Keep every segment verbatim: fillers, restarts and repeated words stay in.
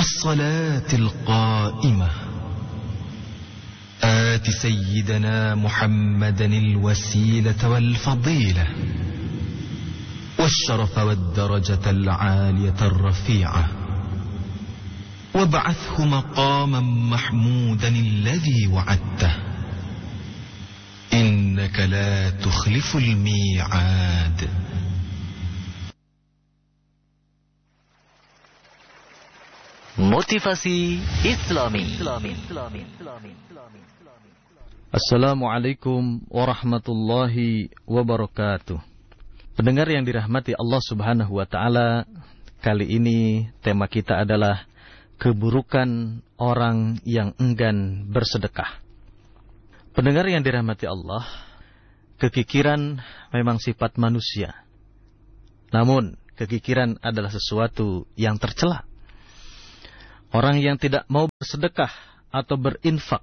والصلاة القائمة آت سيدنا محمدا الوسيلة والفضيلة والشرف والدرجة العالية الرفيعة وابعثه مقاما محمودا الذي وعدته إنك لا تخلف الميعاد. Motivasi Islami. Assalamualaikum warahmatullahi wabarakatuh. Pendengar yang dirahmati Allah Subhanahu wa taala, kali ini tema kita adalah keburukan orang yang enggan bersedekah. Pendengar yang dirahmati Allah, kekikiran memang sifat manusia. Namun, kekikiran adalah sesuatu yang tercela. Orang yang tidak mau bersedekah atau berinfak,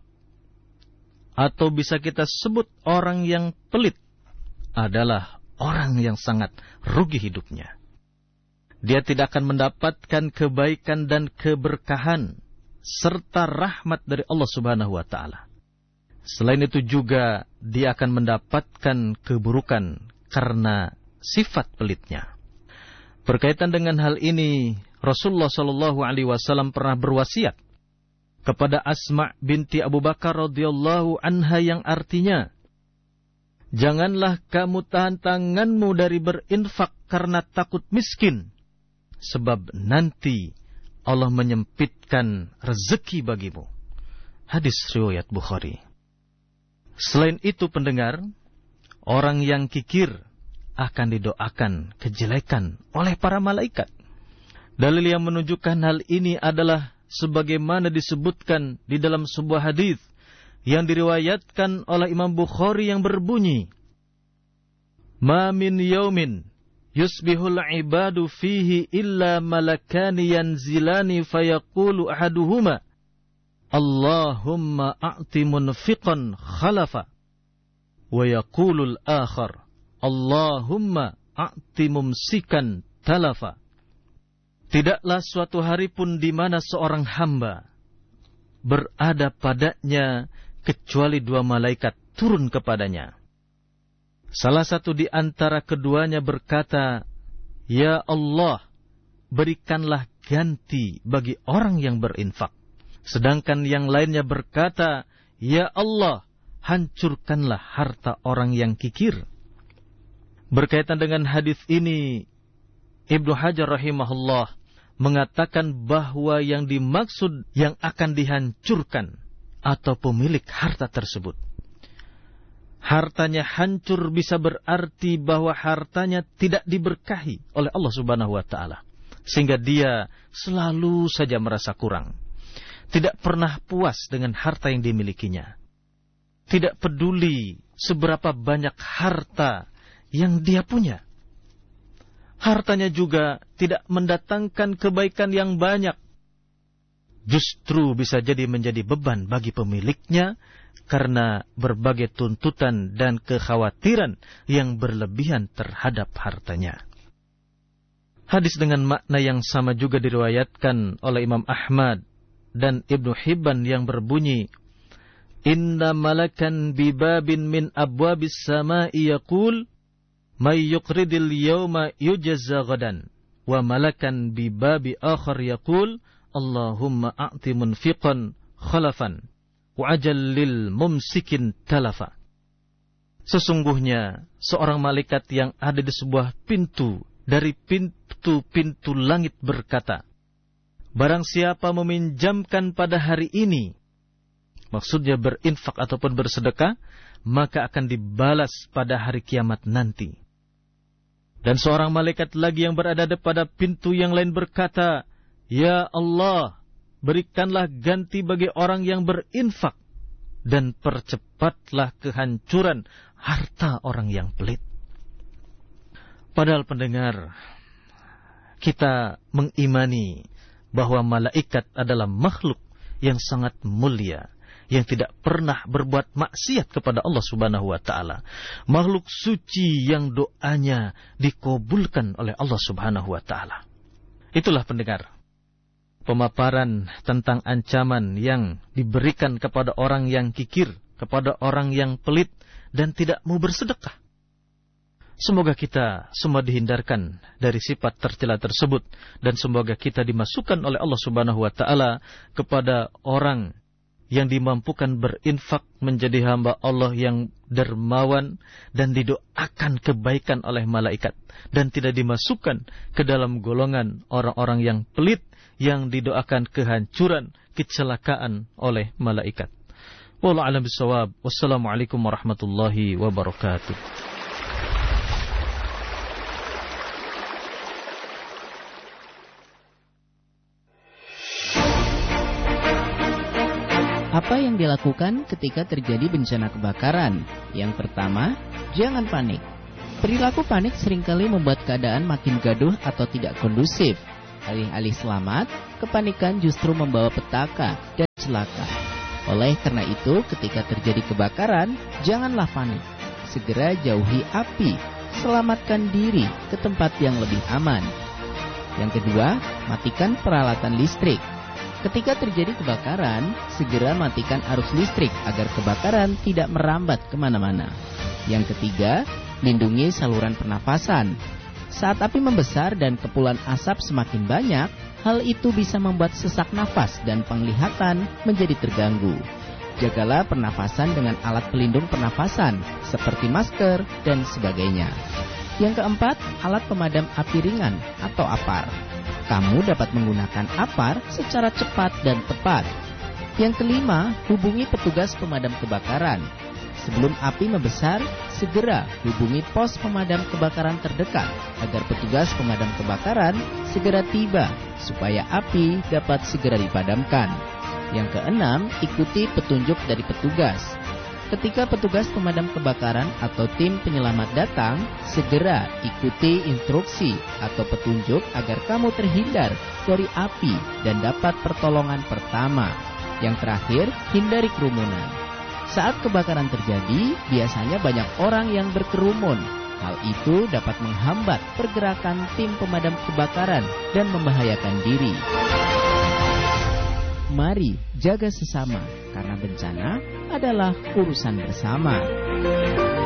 atau bisa kita sebut orang yang pelit, adalah orang yang sangat rugi hidupnya. Dia tidak akan mendapatkan kebaikan dan keberkahan serta rahmat dari Allah Subhanahu wa taala. Selain itu juga dia akan mendapatkan keburukan karena sifat pelitnya. Berkaitan dengan hal ini, Rasulullah Shallallahu Alaihi Wasallam pernah berwasiat kepada Asma binti Abu Bakar radhiyallahu anha yang artinya, janganlah kamu tahan tanganmu dari berinfak karena takut miskin, sebab nanti Allah menyempitkan rezeki bagimu. Hadis riwayat Bukhari. Selain itu pendengar, orang yang kikir akan didoakan kejelekan oleh para malaikat. Dalil yang menunjukkan hal ini adalah sebagaimana disebutkan di dalam sebuah hadis yang diriwayatkan oleh Imam Bukhari yang berbunyi, "Ma min yaumin yusbihul ibadu fihi illa malakani yanzilani fayaqulu ahaduhuma Allahumma a'ti munfiqan khalafa wa yaqulul akhar Allahumma a'ti mumsikan talafa." Tidaklah suatu hari pun di mana seorang hamba berada padanya kecuali dua malaikat turun kepadanya. Salah satu di antara keduanya berkata, "Ya Allah, berikanlah ganti bagi orang yang berinfak." Sedangkan yang lainnya berkata, "Ya Allah, hancurkanlah harta orang yang kikir." Berkaitan dengan hadis ini, Ibnu Hajar rahimahullah mengatakan bahwa yang dimaksud yang akan dihancurkan atau pemilik harta tersebut. Hartanya hancur bisa berarti bahwa hartanya tidak diberkahi oleh Allah Subhanahu wa taala, sehingga dia selalu saja merasa kurang. Tidak pernah puas dengan harta yang dimilikinya. Tidak peduli seberapa banyak harta yang dia punya. Hartanya juga tidak mendatangkan kebaikan yang banyak. Justru bisa jadi menjadi beban bagi pemiliknya karena berbagai tuntutan dan kekhawatiran yang berlebihan terhadap hartanya. Hadis dengan makna yang sama juga diriwayatkan oleh Imam Ahmad dan Ibnu Hibban yang berbunyi, "Inna malakan bibabin min abwabis sama'i yaqul may yuqridil yawma yujazza ghadan wa malakan bi babi akhar yaqul Allahumma a'ti munfiqan khalafan wa ajallil mumsikin talafa." Sesungguhnya seorang malaikat yang ada di sebuah pintu dari pintu-pintu langit berkata, barang siapa meminjamkan pada hari ini, maksudnya berinfak ataupun bersedekah, maka akan dibalas pada hari kiamat nanti. Dan seorang malaikat lagi yang berada pada pintu yang lain berkata, "Ya Allah, berikanlah ganti bagi orang yang berinfak dan percepatlah kehancuran harta orang yang pelit." Padahal pendengar, kita mengimani bahwa malaikat adalah makhluk yang sangat mulia, yang tidak pernah berbuat maksiat kepada Allah Subhanahu wa taala. Makhluk suci yang doanya dikabulkan oleh Allah Subhanahu wa taala. Itulah pendengar, pemaparan tentang ancaman yang diberikan kepada orang yang kikir, kepada orang yang pelit dan tidak mau bersedekah. Semoga kita semua dihindarkan dari sifat tercela tersebut dan semoga kita dimasukkan oleh Allah Subhanahu wa taala kepada orang yang dimampukan berinfak, menjadi hamba Allah yang dermawan dan didoakan kebaikan oleh malaikat, dan tidak dimasukkan ke dalam golongan orang-orang yang pelit yang didoakan kehancuran, kecelakaan oleh malaikat. Wallahu a'lam bishawab. Wassalamualaikum warahmatullahi wabarakatuh. Apa yang dilakukan ketika terjadi bencana kebakaran? Yang pertama, jangan panik. Perilaku panik seringkali membuat keadaan makin gaduh atau tidak kondusif. Alih-alih selamat, kepanikan justru membawa petaka dan celaka. Oleh karena itu, ketika terjadi kebakaran, janganlah panik. Segera jauhi api, selamatkan diri ke tempat yang lebih aman. Yang kedua, matikan peralatan listrik. Ketika terjadi kebakaran, segera matikan arus listrik agar kebakaran tidak merambat kemana-mana. Yang ketiga, lindungi saluran pernafasan. Saat api membesar dan kepulan asap semakin banyak, hal itu bisa membuat sesak nafas dan penglihatan menjadi terganggu. Jagalah pernafasan dengan alat pelindung pernafasan seperti masker dan sebagainya. Yang keempat, alat pemadam api ringan atau apar. Kamu dapat menggunakan apar secara cepat dan tepat. Yang kelima, hubungi petugas pemadam kebakaran. Sebelum api membesar, segera hubungi pos pemadam kebakaran terdekat agar petugas pemadam kebakaran segera tiba supaya api dapat segera dipadamkan. Yang keenam, ikuti petunjuk dari petugas. Ketika petugas pemadam kebakaran atau tim penyelamat datang, segera ikuti instruksi atau petunjuk agar kamu terhindar dari api dan dapat pertolongan pertama. Yang terakhir, hindari kerumunan. Saat kebakaran terjadi, biasanya banyak orang yang berkerumun. Hal itu dapat menghambat pergerakan tim pemadam kebakaran dan membahayakan diri. Mari jaga sesama, karena bencana adalah urusan bersama.